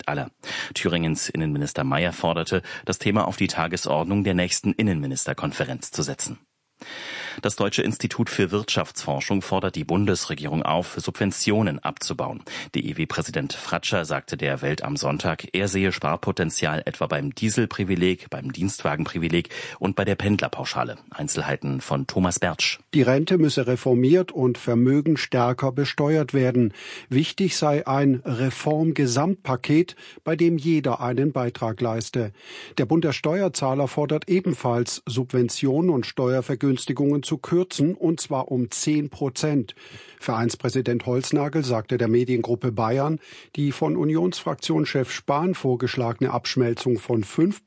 aller. Thüringens Innenminister Mayer forderte, das Thema auf die Tagesordnung der nächsten Innenministerkonferenz zu setzen. Das Deutsche Institut für Wirtschaftsforschung fordert die Bundesregierung auf, Subventionen abzubauen. DIW-Präsident Fratscher sagte der Welt am Sonntag, er sehe Sparpotenzial etwa beim Dieselprivileg, beim Dienstwagenprivileg und bei der Pendlerpauschale. Einzelheiten von Thomas Bertsch. Die Rente müsse reformiert und Vermögen stärker besteuert werden. Wichtig sei ein Reformgesamtpaket, bei dem jeder einen Beitrag leiste. Der Bund der Steuerzahler fordert ebenfalls, Subventionen und Steuervergünstigungen zu kürzen, und zwar um 10%. Vereinspräsident Holznagel sagte der Mediengruppe Bayern, die von Unionsfraktionschef Spahn vorgeschlagene Abschmelzung von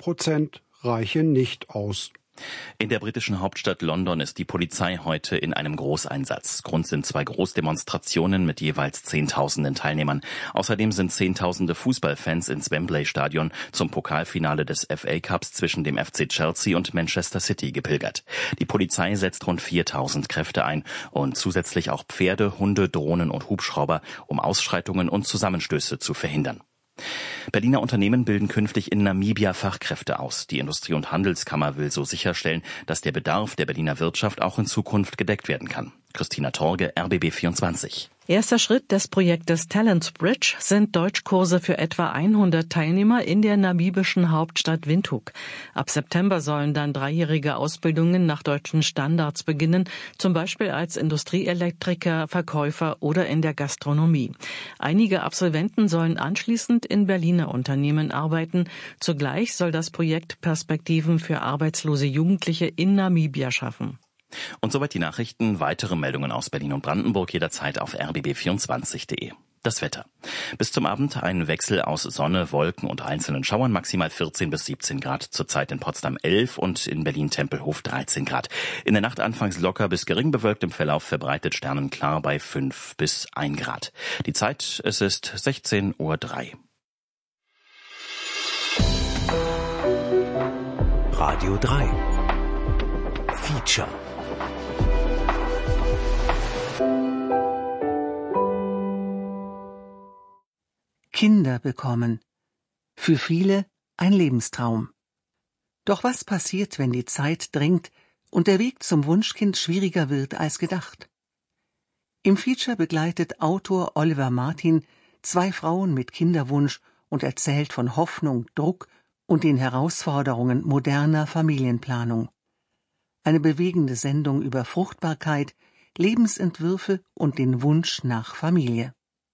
5% reiche nicht aus. In der britischen Hauptstadt London ist die Polizei heute in einem Großeinsatz. Grund sind 2 Großdemonstrationen mit jeweils Zehntausenden Teilnehmern. Außerdem sind Zehntausende Fußballfans ins Wembley-Stadion zum Pokalfinale des FA Cups zwischen dem FC Chelsea und Manchester City gepilgert. Die Polizei setzt rund 4.000 Kräfte ein und zusätzlich auch Pferde, Hunde, Drohnen und Hubschrauber, um Ausschreitungen und Zusammenstöße zu verhindern. Berliner Unternehmen bilden künftig in Namibia Fachkräfte aus. Die Industrie- und Handelskammer will so sicherstellen, dass der Bedarf der Berliner Wirtschaft auch in Zukunft gedeckt werden kann. Christina Torge, RBB24. Erster Schritt des Projektes Talents Bridge sind Deutschkurse für etwa 100 Teilnehmer in der namibischen Hauptstadt Windhoek. Ab September sollen dann 3-jährige Ausbildungen nach deutschen Standards beginnen, zum Beispiel als Industrieelektriker, Verkäufer oder in der Gastronomie. Einige Absolventen sollen anschließend in Berliner Unternehmen arbeiten. Zugleich soll das Projekt Perspektiven für arbeitslose Jugendliche in Namibia schaffen. Und soweit die Nachrichten. Weitere Meldungen aus Berlin und Brandenburg jederzeit auf rbb24.de. Das Wetter. Bis zum Abend ein Wechsel aus Sonne, Wolken und einzelnen Schauern, maximal 14 bis 17 Grad. Zurzeit in Potsdam 11 und in Berlin-Tempelhof 13 Grad. In der Nacht anfangs locker bis gering bewölkt, im Verlauf verbreitet sternenklar bei 5 bis 1 Grad. Die Zeit, es ist 16:03 Uhr. Radio 3 Feature. Kinder bekommen. Für viele ein Lebenstraum. Doch was passiert, wenn die Zeit drängt und der Weg zum Wunschkind schwieriger wird als gedacht? Im Feature begleitet Autor Oliver Martin 2 Frauen mit Kinderwunsch und erzählt von Hoffnung, Druck und den Herausforderungen moderner Familienplanung. Eine bewegende Sendung über Fruchtbarkeit, Lebensentwürfe und den Wunsch nach Familie.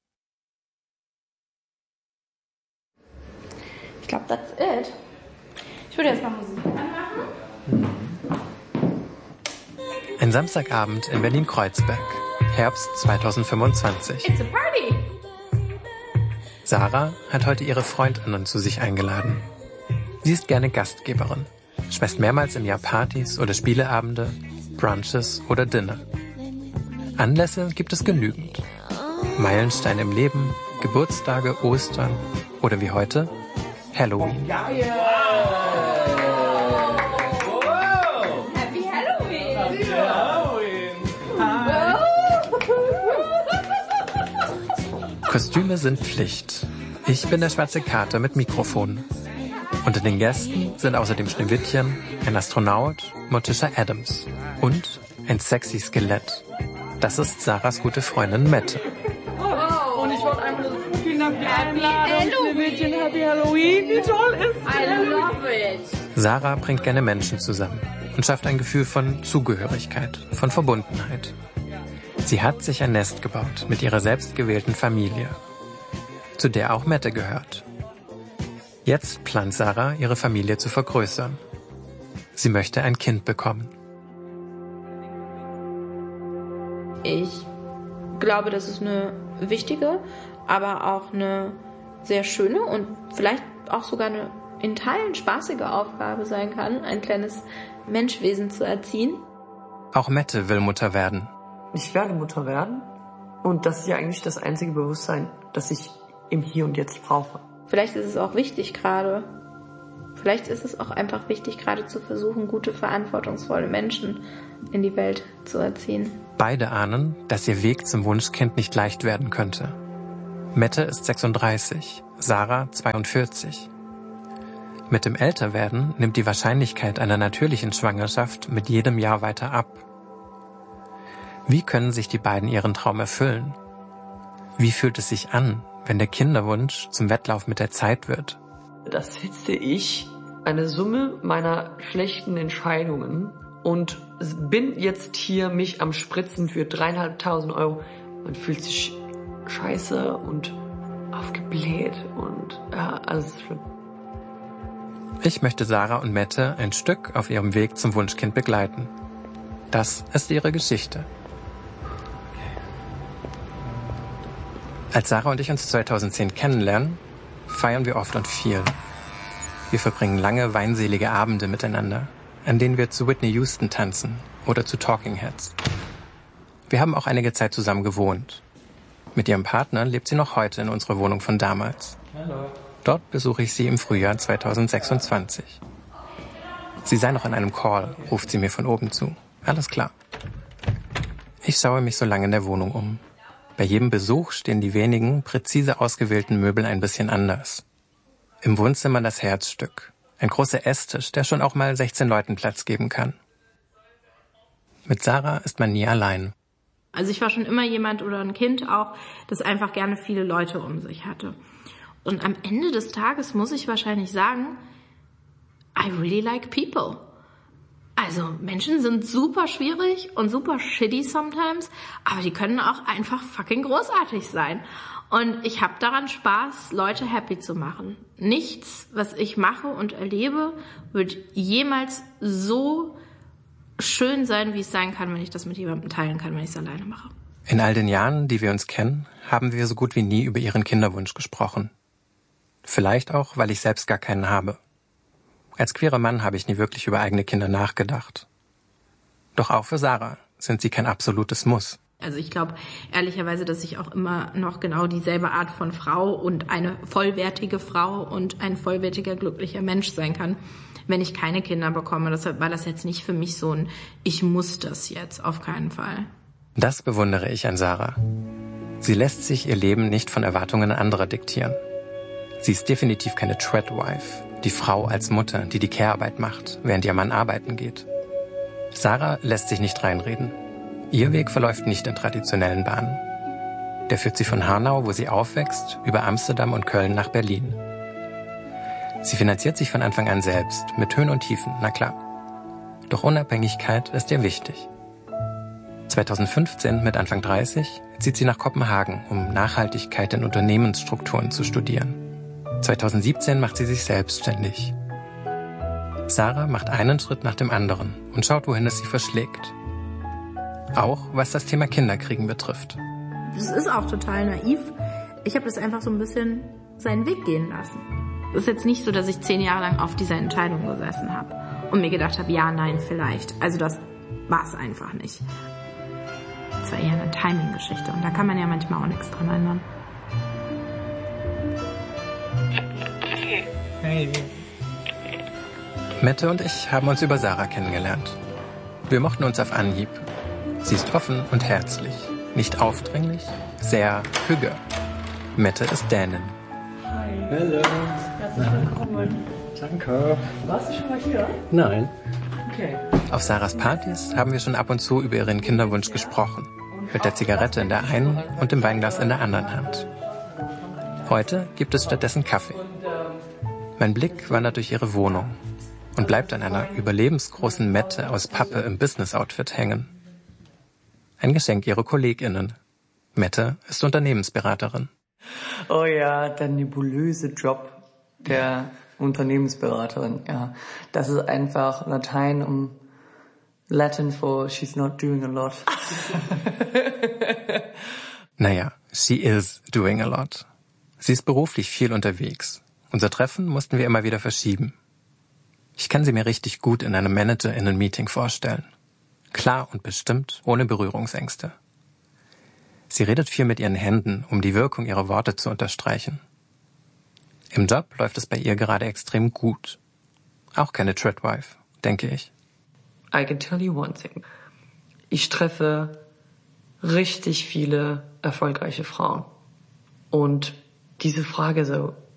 Ich glaube, that's it. Ich würde jetzt mal Musik anmachen. Ein Samstagabend in Berlin-Kreuzberg, Herbst 2025. It's a party! Sarah hat heute ihre Freundinnen zu sich eingeladen. Sie ist gerne Gastgeberin, schmeißt mehrmals im Jahr Partys oder Spieleabende, Brunches oder Dinner. Anlässe gibt es genügend. Meilensteine im Leben, Geburtstage, Ostern oder wie heute Halloween. Happy Halloween! Kostüme sind Pflicht. Ich bin der schwarze Kater mit Mikrofon. Unter den Gästen sind außerdem Schneewittchen, ein Astronaut, Morticia Adams und ein sexy Skelett. Das ist Sarahs gute Freundin Mette. Und ich wollte einfach so vielen Dank für die Einladung. Schneewittchen, Happy Halloween, wie toll ist das? I love it! Sarah bringt gerne Menschen zusammen und schafft ein Gefühl von Zugehörigkeit, von Verbundenheit. Sie hat sich ein Nest gebaut mit ihrer selbstgewählten Familie, zu der auch Mette gehört. Jetzt plant Sarah, ihre Familie zu vergrößern. Sie möchte ein Kind bekommen. Ich glaube, dass es eine wichtige, aber auch eine sehr schöne und vielleicht auch sogar eine in Teilen spaßige Aufgabe sein kann, ein kleines Menschwesen zu erziehen. Auch Mette will Mutter werden. Ich werde Mutter werden und das ist ja eigentlich das einzige Bewusstsein, das ich im Hier und Jetzt brauche. Vielleicht ist es auch wichtig gerade. Vielleicht ist es auch einfach wichtig, gerade zu versuchen, gute, verantwortungsvolle Menschen in die Welt zu erziehen. Beide ahnen, dass ihr Weg zum Wunschkind nicht leicht werden könnte. Mette ist 36. Sarah 42. Mit dem Älterwerden nimmt die Wahrscheinlichkeit einer natürlichen Schwangerschaft mit jedem Jahr weiter ab. Wie können sich die beiden ihren Traum erfüllen? Wie fühlt es sich an, wenn der Kinderwunsch zum Wettlauf mit der Zeit wird? Das schätze ich eine Summe meiner schlechten Entscheidungen und bin jetzt hier mich am Spritzen für 3.500 Euro. Man fühlt sich scheiße und aufgebläht und ja, alles ist schlimm. Ich möchte Sarah und Mette ein Stück auf ihrem Weg zum Wunschkind begleiten. Das ist ihre Geschichte. Als Sarah und ich uns 2010 kennenlernen, feiern wir oft und viel. Wir verbringen lange, weinselige Abende miteinander, an denen wir zu Whitney Houston tanzen oder zu Talking Heads. Wir haben auch einige Zeit zusammen gewohnt. Mit ihrem Partner lebt sie noch heute in unserer Wohnung von damals. Hallo. Dort besuche ich sie im Frühjahr 2026. Sie sei noch in einem Call, ruft sie mir von oben zu. Alles klar. Ich schaue mich so lange in der Wohnung um. Bei jedem Besuch stehen die wenigen, präzise ausgewählten Möbel ein bisschen anders. Im Wohnzimmer das Herzstück. Ein großer Esstisch, der schon auch mal 16 Leuten Platz geben kann. Mit Sarah ist man nie allein. Also ich war schon immer jemand oder ein Kind auch, das einfach gerne viele Leute um sich hatte. Und am Ende des Tages muss ich wahrscheinlich sagen, I really like people. Also Menschen sind super schwierig und super shitty sometimes, aber die können auch einfach fucking großartig sein. Und ich habe daran Spaß, Leute happy zu machen. Nichts, was ich mache und erlebe, wird jemals so schön sein, wie es sein kann, wenn ich das mit jemandem teilen kann, wenn ich es alleine mache. In all den Jahren, die wir uns kennen, haben wir so gut wie nie über ihren Kinderwunsch gesprochen. Vielleicht auch, weil ich selbst gar keinen habe. Als queerer Mann habe ich nie wirklich über eigene Kinder nachgedacht. Doch auch für Sarah sind sie kein absolutes Muss. Also ich glaube ehrlicherweise, dass ich auch immer noch genau dieselbe Art von Frau und eine vollwertige Frau und ein vollwertiger, glücklicher Mensch sein kann, wenn ich keine Kinder bekomme. Deshalb war das jetzt nicht für mich so ein Ich muss das jetzt, auf keinen Fall. Das bewundere ich an Sarah. Sie lässt sich ihr Leben nicht von Erwartungen anderer diktieren. Sie ist definitiv keine Treadwife, die Frau als Mutter, die die Care-Arbeit macht, während ihr Mann arbeiten geht. Sarah lässt sich nicht reinreden. Ihr Weg verläuft nicht in traditionellen Bahnen. Der führt sie von Hanau, wo sie aufwächst, über Amsterdam und Köln nach Berlin. Sie finanziert sich von Anfang an selbst, mit Höhen und Tiefen, na klar. Doch Unabhängigkeit ist ihr wichtig. 2015, mit Anfang 30, zieht sie nach Kopenhagen, um Nachhaltigkeit in Unternehmensstrukturen zu studieren. 2017 macht sie sich selbstständig. Sarah macht einen Schritt nach dem anderen und schaut, wohin es sie verschlägt. Auch was das Thema Kinderkriegen betrifft. Das ist auch total naiv. Ich habe das einfach so ein bisschen seinen Weg gehen lassen. Es ist jetzt nicht so, dass ich 10 Jahre lang auf dieser Entscheidung gesessen habe und mir gedacht habe, ja, nein, vielleicht. Also das war es einfach nicht. Es war eher eine Timing-Geschichte und da kann man ja manchmal auch nichts dran ändern. Hey. Mette und ich haben uns über Sarah kennengelernt. Wir mochten uns auf Anhieb. Sie ist offen und herzlich, nicht aufdringlich, sehr hügge. Mette ist Dänin. Hi. Hallo. Herzlich willkommen. Danke. Warst du schon mal hier? Nein. Okay. Auf Sarahs Partys haben wir schon ab und zu über ihren Kinderwunsch gesprochen. Mit der Zigarette in der einen und dem Weinglas in der anderen Hand. Heute gibt es stattdessen Kaffee. Mein Blick wandert durch ihre Wohnung und bleibt an einer überlebensgroßen Mette aus Pappe im Business-Outfit hängen. Ein Geschenk ihrer KollegInnen. Mette ist Unternehmensberaterin. Oh ja, der nebulöse Job der Unternehmensberaterin, ja. Das ist einfach Latein Latin for she's not doing a lot. Naja, she is doing a lot. Sie ist beruflich viel unterwegs. Unser Treffen mussten wir immer wieder verschieben. Ich kann sie mir richtig gut in einem ManagerInnen-Meeting vorstellen. Klar und bestimmt, ohne Berührungsängste. Sie redet viel mit ihren Händen, um die Wirkung ihrer Worte zu unterstreichen. Im Job läuft es bei ihr gerade extrem gut. Auch keine Treadwife, denke ich. I can tell you one thing. Ich treffe richtig viele erfolgreiche Frauen. Und diese Frage so,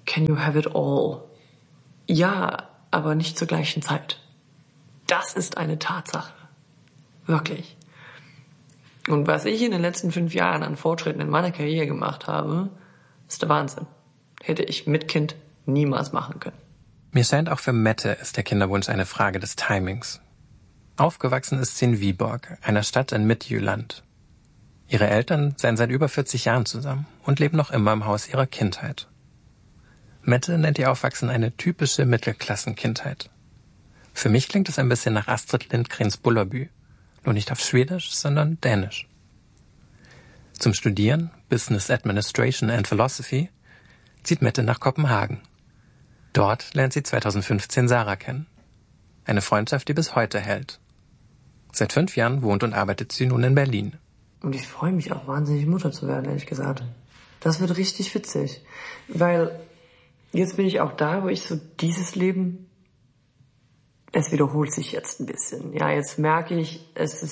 can you have it all? Ja, aber nicht zur gleichen Zeit. Das ist eine Tatsache. Wirklich. Und was ich in den letzten 5 Jahren an Fortschritten in meiner Karriere gemacht habe, ist der Wahnsinn. Hätte ich mit Kind niemals machen können. Mir scheint, auch für Mette ist der Kinderwunsch eine Frage des Timings. Aufgewachsen ist sie in Viborg, einer Stadt in Midtjylland. Ihre Eltern seien seit über 40 Jahren zusammen und leben noch immer im Haus ihrer Kindheit. Mette nennt ihr Aufwachsen eine typische Mittelklassenkindheit. Für mich klingt es ein bisschen nach Astrid Lindgrens Bullerbü, nur nicht auf Schwedisch, sondern Dänisch. Zum Studieren, Business Administration and Philosophy, zieht Mette nach Kopenhagen. Dort lernt sie 2015 Sarah kennen. Eine Freundschaft, die bis heute hält. Seit 5 Jahren wohnt und arbeitet sie nun in Berlin. Und ich freue mich auch wahnsinnig, Mutter zu werden, ehrlich gesagt. Das wird richtig witzig. Weil jetzt bin ich auch da, wo ich so dieses Leben, es wiederholt sich jetzt ein bisschen. Ja, jetzt merke ich,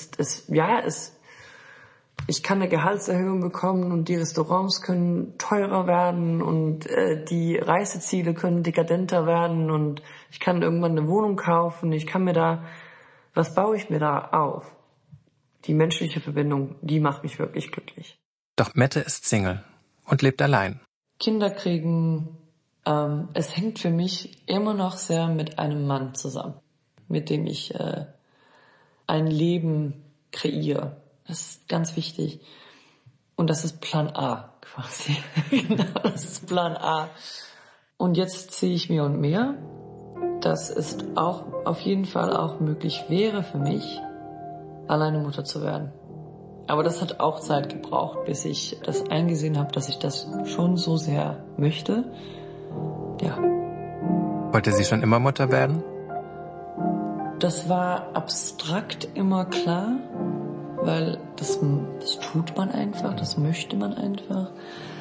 ich kann eine Gehaltserhöhung bekommen und die Restaurants können teurer werden und die Reiseziele können dekadenter werden und ich kann irgendwann eine Wohnung kaufen. Was baue ich mir da auf? Die menschliche Verbindung, die macht mich wirklich glücklich. Doch Mette ist Single und lebt allein. Kinder kriegen, es hängt für mich immer noch sehr mit einem Mann zusammen, mit dem ich ein Leben kreiere. Das ist ganz wichtig. Und das ist Plan A quasi. Genau, das ist Plan A. Und jetzt sehe ich mehr und mehr, dass es auch auf jeden Fall auch möglich wäre für mich, alleine Mutter zu werden. Aber das hat auch Zeit gebraucht, bis ich das eingesehen habe, dass ich das schon so sehr möchte. Ja. Wollte sie schon immer Mutter werden? Das war abstrakt immer klar, weil das tut man einfach, das möchte man einfach.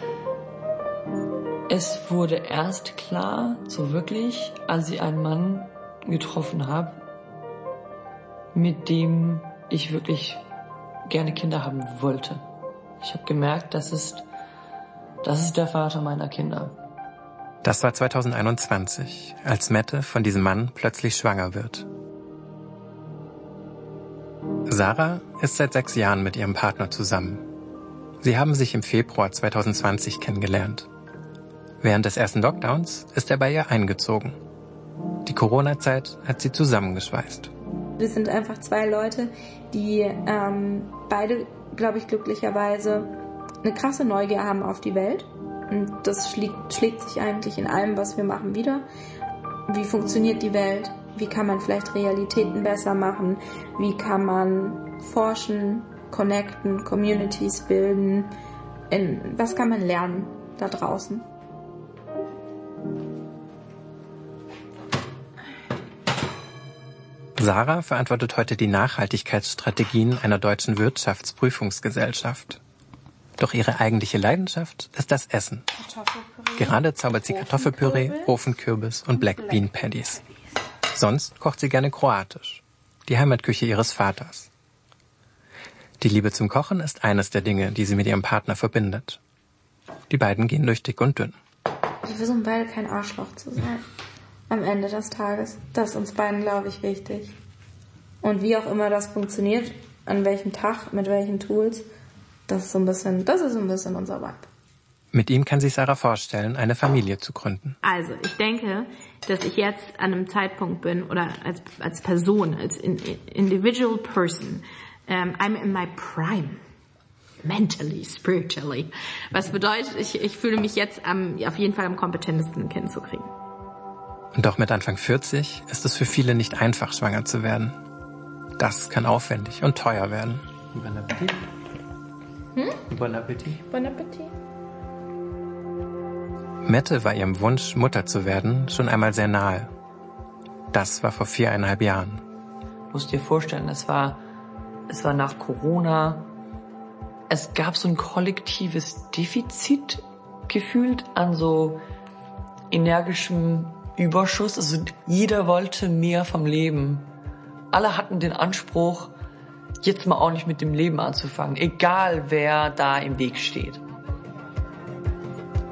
Es wurde erst klar, so wirklich, als ich einen Mann getroffen habe, mit dem ich wirklich gerne Kinder haben wollte. Ich habe gemerkt, das ist der Vater meiner Kinder. Das war 2021, als Mette von diesem Mann plötzlich schwanger wird. Sarah ist seit 6 Jahren mit ihrem Partner zusammen. Sie haben sich im Februar 2020 kennengelernt. Während des ersten Lockdowns ist er bei ihr eingezogen. Die Corona-Zeit hat sie zusammengeschweißt. Wir sind einfach 2 Leute, die beide, glaube ich, glücklicherweise eine krasse Neugier haben auf die Welt. Und das schlägt sich eigentlich in allem, was wir machen, wieder. Wie funktioniert die Welt? Wie kann man vielleicht Realitäten besser machen? Wie kann man forschen, connecten, Communities bilden? Was kann man lernen da draußen? Sarah verantwortet heute die Nachhaltigkeitsstrategien einer deutschen Wirtschaftsprüfungsgesellschaft. Doch ihre eigentliche Leidenschaft ist das Essen. Gerade zaubert sie Kartoffelpüree, Ofenkürbis und Black Bean Patties. Sonst kocht sie gerne kroatisch, die Heimatküche ihres Vaters. Die Liebe zum Kochen ist eines der Dinge, die sie mit ihrem Partner verbindet. Die beiden gehen durch dick und dünn. Wir versuchen beide kein Arschloch zu sein. Am Ende des Tages. Das ist uns beiden, glaube ich, wichtig. Und wie auch immer das funktioniert, an welchem Tag, mit welchen Tools, das ist so ein bisschen unser Vibe. Mit ihm kann sich Sarah vorstellen, eine Familie zu gründen. Also, ich denke, dass ich jetzt an einem Zeitpunkt bin, oder als Person, als individual person, I'm in my prime. Mentally, spiritually. Was bedeutet, ich fühle mich jetzt auf jeden Fall am kompetentesten, ein Kind zu kriegen. Und doch mit Anfang 40 ist es für viele nicht einfach, schwanger zu werden. Das kann aufwendig und teuer werden. Bon Appetit. Bon Appetit. Bon Appetit. Mette war ihrem Wunsch, Mutter zu werden, schon einmal sehr nahe. Das war vor 4,5 Jahren. Du musst dir vorstellen, es war nach Corona. Es gab so ein kollektives Defizit gefühlt an so energischem Überschuss. Also jeder wollte mehr vom Leben. Alle hatten den Anspruch, jetzt mal ordentlich mit dem Leben anzufangen, egal wer da im Weg steht.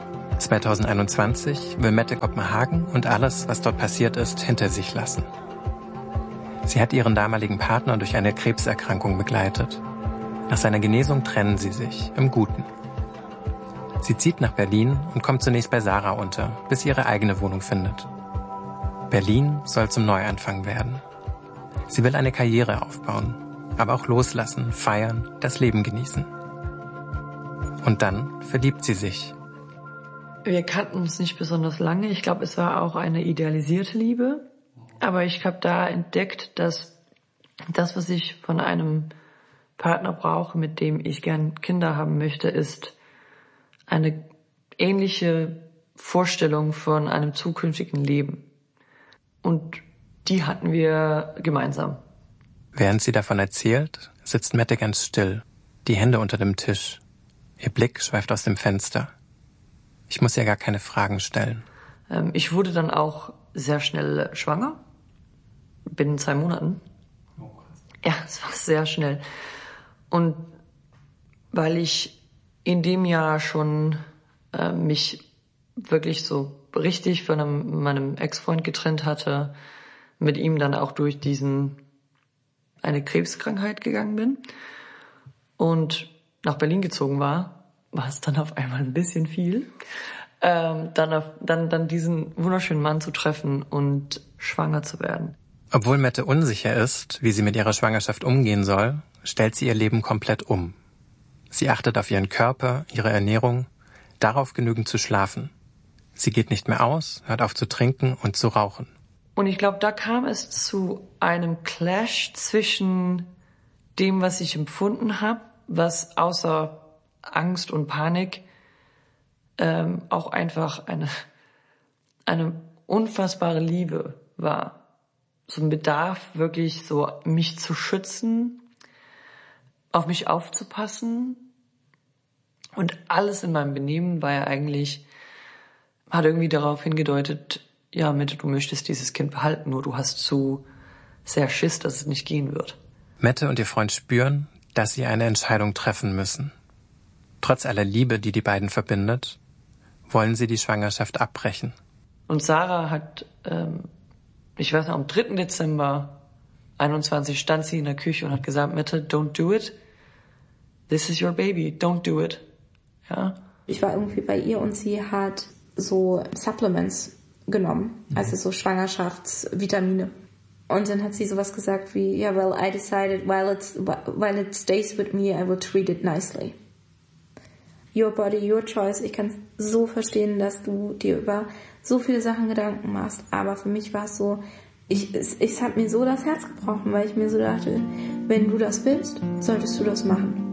2021 will Mette Kopenhagen und alles, was dort passiert ist, hinter sich lassen. Sie hat ihren damaligen Partner durch eine Krebserkrankung begleitet. Nach seiner Genesung trennen sie sich, im Guten. Sie zieht nach Berlin und kommt zunächst bei Sarah unter, bis sie ihre eigene Wohnung findet. Berlin soll zum Neuanfang werden. Sie will eine Karriere aufbauen, aber auch loslassen, feiern, das Leben genießen. Und dann verliebt sie sich. Wir kannten uns nicht besonders lange. Ich glaube, es war auch eine idealisierte Liebe. Aber ich habe da entdeckt, dass das, was ich von einem Partner brauche, mit dem ich gern Kinder haben möchte, ist eine ähnliche Vorstellung von einem zukünftigen Leben. Und die hatten wir gemeinsam. Während sie davon erzählt, sitzt Mette ganz still, die Hände unter dem Tisch. Ihr Blick schweift aus dem Fenster. Ich muss ihr gar keine Fragen stellen. Ich wurde dann auch sehr schnell schwanger. Binnen 2 Monaten. Oh, krass. Ja, es war sehr schnell. Und weil ich in dem Jahr schon mich wirklich so richtig von meinem Ex-Freund getrennt hatte, mit ihm dann auch durch eine Krebskrankheit gegangen bin und nach Berlin gezogen war es dann auf einmal ein bisschen viel. Dann diesen wunderschönen Mann zu treffen und schwanger zu werden. Obwohl Mette unsicher ist, wie sie mit ihrer Schwangerschaft umgehen soll, stellt sie ihr Leben komplett um. Sie achtet auf ihren Körper, ihre Ernährung, darauf genügend zu schlafen. Sie geht nicht mehr aus, hört auf zu trinken und zu rauchen. Und ich glaube, da kam es zu einem Clash zwischen dem, was ich empfunden habe, was außer Angst und Panik auch einfach eine unfassbare Liebe war. So ein Bedarf, wirklich so mich zu schützen, auf mich aufzupassen. Und alles in meinem Benehmen war ja eigentlich, hat irgendwie darauf hingedeutet, ja, Mette, du möchtest dieses Kind behalten, nur du hast zu sehr Schiss, dass es nicht gehen wird. Mette und ihr Freund spüren, dass sie eine Entscheidung treffen müssen. Trotz aller Liebe, die die beiden verbindet, wollen sie die Schwangerschaft abbrechen. Und Sarah hat, ich weiß noch, am 3. Dezember 21 stand sie in der Küche und hat gesagt, Mette, don't do it. This is your baby, don't do it. Ja. Ich war irgendwie bei ihr und sie hat so Supplements genommen, also so Schwangerschaftsvitamine. Und dann hat sie sowas gesagt wie, yeah, well, I decided while it stays with me, I will treat it nicely. Your body, your choice. Ich kann so verstehen, dass du dir über so viele Sachen Gedanken machst. Aber für mich war es so, es hat mir so das Herz gebrochen, weil ich mir so dachte, wenn du das willst, solltest du das machen.